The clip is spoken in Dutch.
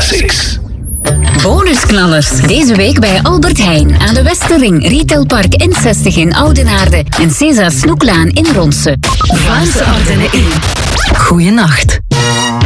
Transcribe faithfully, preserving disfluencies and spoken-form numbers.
Classics. Bonusknallers. Deze week bij Albert Heijn aan de Westerring, Retailpark N zestig in Oudenaarde en César Snoeklaan in Ronse. Vlaamse Ardennen één. Goeienacht.